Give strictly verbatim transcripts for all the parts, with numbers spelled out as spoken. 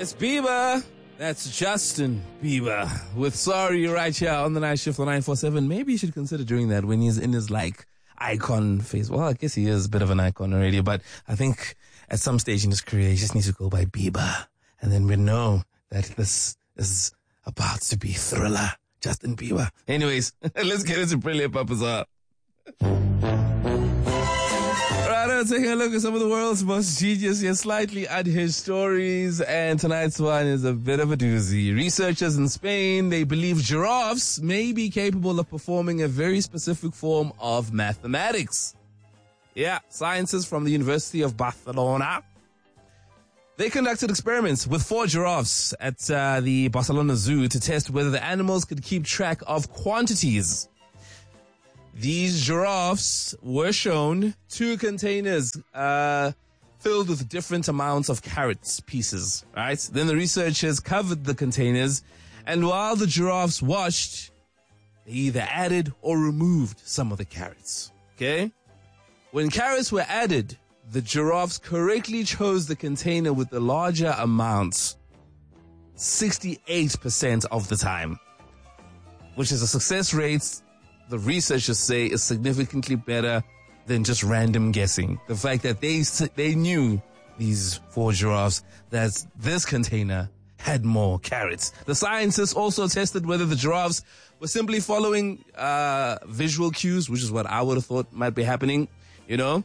It's Bieber. That's Justin Bieber with Sorry right here on the night shift on nine four seven. Maybe you should consider doing that when he's in his like icon phase. Well, I guess he is a bit of an icon already, but I think at some stage in his career, he just needs to go by Bieber. And then we know that this is about to be Thriller, Justin Bieber. Anyways, let's get into Brilliant Papazar. Right now, taking a look at some of the world's most genius yet slightly unhinged stories, and tonight's one is a bit of a doozy. Researchers in Spain, they believe giraffes may be capable of performing a very specific form of mathematics. Yeah, scientists from the University of Barcelona, they conducted experiments with four giraffes at uh, the Barcelona Zoo to test whether the animals could keep track of quantities. These giraffes were shown two containers uh, filled with different amounts of carrots pieces, right? Then the researchers covered the containers, and while the giraffes watched, they either added or removed some of the carrots, okay? When carrots were added, the giraffes correctly chose the container with the larger amounts sixty-eight percent of the time, which is a success rate the researchers say is significantly better than just random guessing. The fact that they they knew, these four giraffes, that this container had more carrots. The scientists also tested whether the giraffes were simply following uh, visual cues, which is what I would have thought might be happening, you know.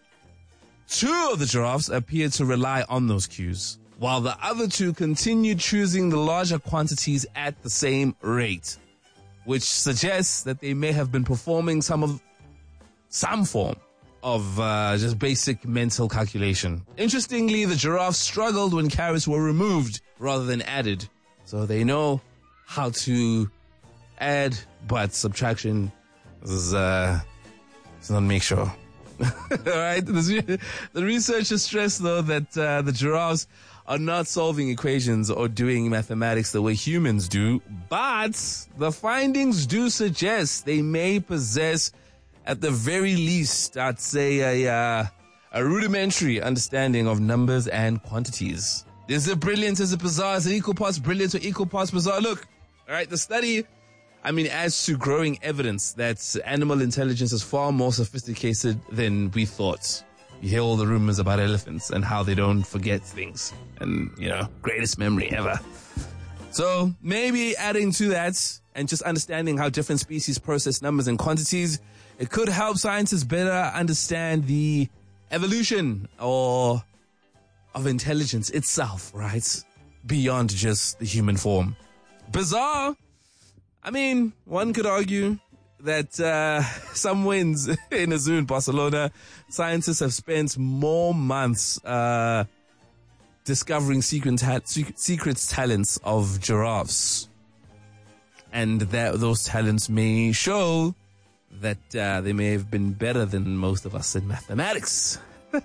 Two of the giraffes appeared to rely on those cues, while the other two continued choosing the larger quantities at the same rate, which suggests that they may have been performing some of some form of uh, just basic mental calculation. Interestingly, the giraffes struggled when carrots were removed rather than added. So they know how to add, but subtraction is, uh, does not make sure. All right. The researchers stress, though, that uh, the giraffes are not solving equations or doing mathematics the way humans do, but the findings do suggest they may possess, at the very least, I'd say a uh, a rudimentary understanding of numbers and quantities. Is it brilliant? Is it bizarre? Is it equal parts brilliant or equal parts bizarre? Look, all right, the study, I mean, adds to growing evidence that animal intelligence is far more sophisticated than we thought. You hear all the rumors about elephants and how they don't forget things. And, you know, greatest memory ever. So maybe adding to that and just understanding how different species process numbers and quantities, it could help scientists better understand the evolution or of intelligence itself, right? Beyond just the human form. Bizarre. I mean, one could argue that uh, some wins in a zoo in Barcelona, scientists have spent more months uh, discovering secret, ta- secret talents of giraffes. And that those talents may show that uh, they may have been better than most of us in mathematics.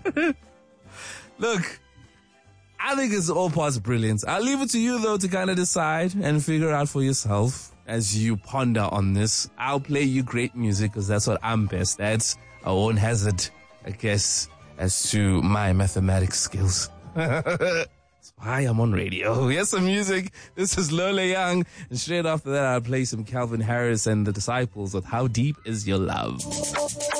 Look, I think it's all parts brilliant. I'll leave it to you, though, to kind of decide and figure out for yourself. As you ponder on this, I'll play you great music because that's what I'm best at. I won't hazard a guess as to my mathematics skills. That's why I'm on radio. Here's some music. This is Lola Young. And straight after that, I'll play some Calvin Harris and the Disciples with How Deep Is Your Love.